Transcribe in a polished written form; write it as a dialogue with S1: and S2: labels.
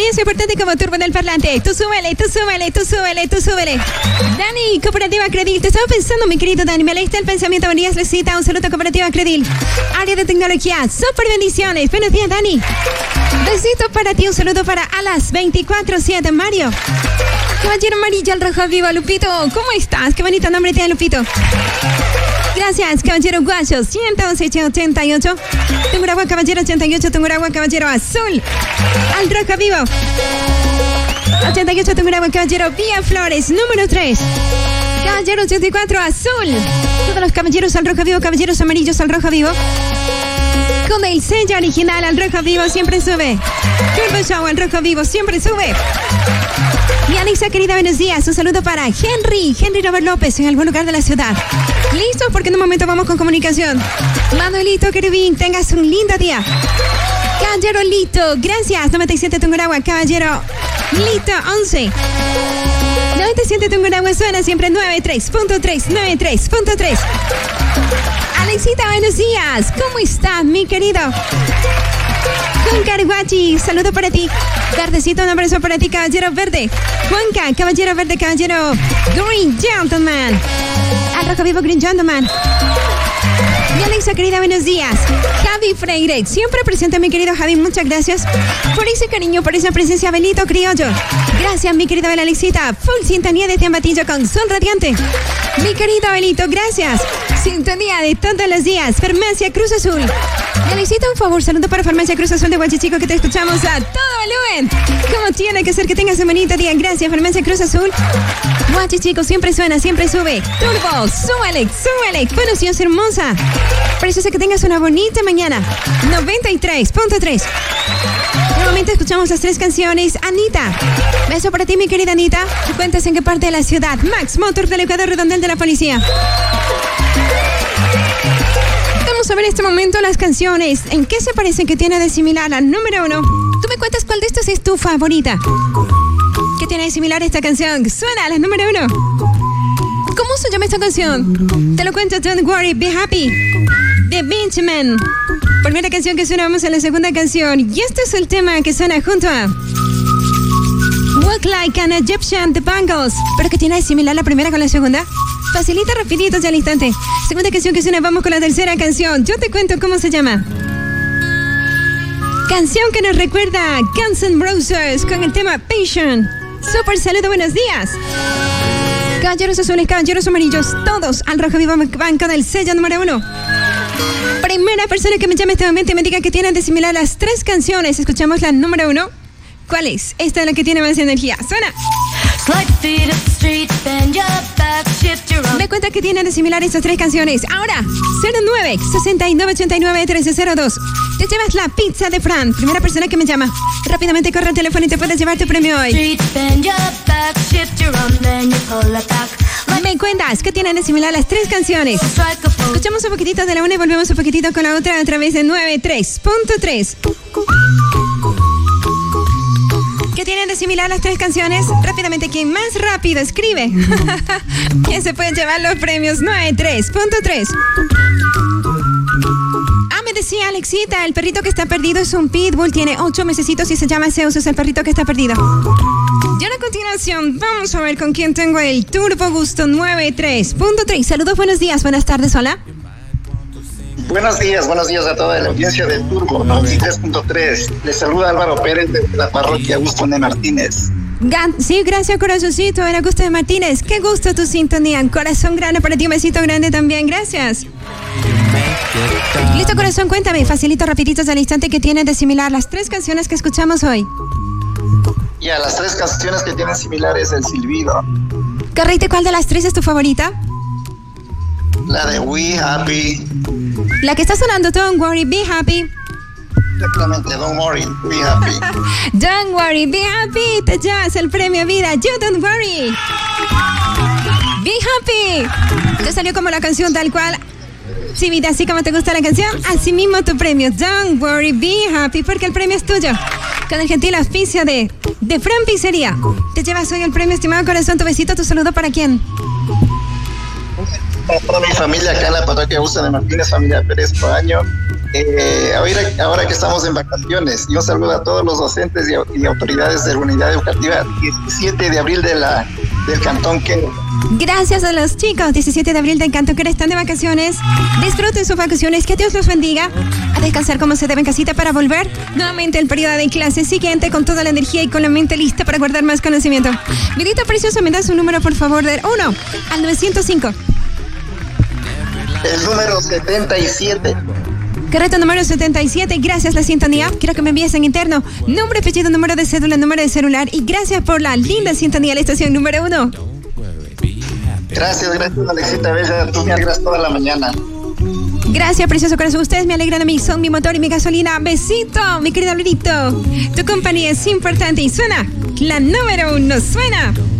S1: es importante como turbo en el parlante. Tú súbele, tú súbele, tú súbele, tú súbele. Dani, Cooperativa Credil. Te estaba pensando, mi querido Dani. Me leíste el pensamiento. Venías, Lucita. Un saludo a Cooperativa Credil. Área de tecnología. Super bendiciones. Buenos días, Dani. Besito para ti. Un saludo para Alas 24/7. Mario. Caballero Amarillo al Rojo Vivo. Lupito, ¿cómo estás? Qué bonito nombre tiene, Lupito. Gracias, Caballero Guacho, 111-88. Tungurahua, Caballero 88, Tungurahua, Caballero Azul. Al Rojo Vivo. 88, Tungurahua, Caballero Vía Flores, número 3. Caballero 84, Azul. Todos los caballeros al Rojo Vivo, caballeros amarillos al Rojo Vivo. Con el sello original al Rojo Vivo siempre sube. Turbo Show al Rojo Vivo siempre sube. Mi Alexa querida, buenos días. Un saludo para Henry Robert López en algún lugar de la ciudad. ¿Listos? Porque en un momento vamos con comunicación. Manuelito Querubín, tengas un lindo día. Caballero Lito, gracias. 97 Tungurahua, Caballero Lito 11. 97 Tungurahua suena siempre 93.3, 93.3. Alexita, buenos días. ¿Cómo estás, mi querido? Con Carguachi, saludo para ti. Tardecito, un abrazo para ti, Caballero Verde. Juanca, Caballero Verde, Caballero Green Gentleman. Al Rojo Vivo, Green Gentleman. Mi Alexa querida, buenos días. Javi Freire, siempre presente, mi querido Javi. Muchas gracias por ese cariño, por esa presencia. Benito Criollo. Gracias, mi querida Bela Alexita. Full sintonía de Tiambatillo con Sol Radiante. Mi querido Benito, gracias. Sintonía de todos los días. Farmacia Cruz Azul. Alexita, un favor, saludo para Farmacia Cruz Azul de Huachichico, que te escuchamos a todo volumen. ¿Cómo tiene que ser? Que tengas un bonito día. Gracias, Farmacia Cruz Azul. Huachichico, siempre suena, siempre sube. Turbo, súbele, súbele. Buenos días, hermosa. Preciosa, que tengas una bonita mañana. 93.3. Nuevamente escuchamos las 3 canciones. Anita, beso para ti, mi querida Anita. ¿Tú cuentas en qué parte de la ciudad? Max Motor del Ecuador Redondel de la Policía. Vamos a ver en este momento las canciones. ¿En qué se parecen que tiene de similar al número 1? Tú me cuentas cuál de estas es tu favorita. ¿Qué tiene de similar esta canción? Suena a la número 1. ¿Cómo se llama esta canción? Te lo cuento. Don't Worry, Be Happy, de Benjamin. Primera canción que suena, vamos a la segunda canción. Y este es el tema que suena junto a Walk Like an Egyptian, The Bangles. ¿Pero qué tiene de similar la primera con la segunda? Facilita, rapidito, ya al instante. Segunda canción que suena, vamos con la tercera canción. Yo te cuento cómo se llama. Canción que nos recuerda Guns N' Roses con el tema Passion. Super saludo, buenos días. Caballeros azules, caballeros amarillos, todos al Rojo Vivo van con el sello número 1. Primera persona que me llame este momento y me diga que tienen de similar las 3 canciones. Escuchamos la número 1. ¿Cuál es? Esta es la que tiene más energía. Suena. Me cuenta que tienen de similar estas 3 canciones. Ahora, 09-6989-1302. Te llevas la pizza de Fran. Primera persona que me llama. Rápidamente corre al teléfono y te puedes llevar tu premio hoy. Me cuentas que tienen de similar las 3 canciones. Escuchamos un poquitito de la una y volvemos un poquitito con la otra a través de 93.3. ¿Qué tienen de similar las 3 canciones? Rápidamente, quien más rápido escribe, ¿quién se puede llevar los premios? 93.3. Me decía Alexita, el perrito que está perdido es un pitbull, tiene 8 mesecitos y se llama Zeus, es el perrito que está perdido. Y a continuación, vamos a ver con quién tengo el Turbo Gusto 93.3. Saludos, buenos días, buenas tardes, hola.
S2: Buenos días a toda la audiencia de Turbo 93.3. Les saluda Álvaro Pérez de la parroquia Augusto de Martínez.
S1: Sí, gracias, corazoncito, era Augusto de Martínez. Qué gusto tu sintonía. Un corazón grande para ti, un besito grande también, gracias. Listo, corazón, cuéntame, facilito, rapidito, al instante, que tienen de similar las 3 canciones que escuchamos hoy.
S2: Ya, las 3 canciones que tienen similar es el silbido.
S1: Correcto, ¿cuál de las 3 es tu favorita?
S2: La de We Happy.
S1: La que está sonando, Don't Worry, Be Happy.
S2: Exactamente, Don't Worry, Be Happy.
S1: Don't Worry, Be Happy. Te llevas el premio vida. You Don't Worry, Be Happy. Te salió como la canción tal cual. Sí, vida, así como te gusta la canción, así mismo tu premio. Don't Worry, Be Happy, porque el premio es tuyo. Con el gentil auspicio de Fran Pizzería. Te llevas hoy el premio, estimado corazón. Tu besito, tu saludo, ¿para quién?
S2: Para mi familia acá en la parroquia Augusto de Martínez, familia Pérez Paño. ahora que estamos en vacaciones, y un saludo a todos los docentes y autoridades de la unidad educativa 17 de abril del Cantón Quero.
S1: Gracias a los chicos, 17 de abril del Cantón Quero están de vacaciones. Disfruten sus vacaciones, que Dios los bendiga. A descansar como se debe en casita para volver nuevamente el periodo de clase siguiente con toda la energía y con la mente lista para guardar más conocimiento. Vidita preciosa, me da su número por favor del 1 al 905.
S2: El número 77.
S1: Correcto, número 77, gracias la sintonía. Quiero que me envíes en interno nombre, apellido, número de cédula, número de celular. Y gracias por la linda sintonía, la estación número 1.
S2: Gracias, Alexita Bella. Tú me alegras toda la mañana.
S1: Gracias, precioso corazón. Ustedes me alegran a mí, son mi motor y mi gasolina. Besito, mi querido Lurito. Tu compañía es importante y suena. La número 1 suena.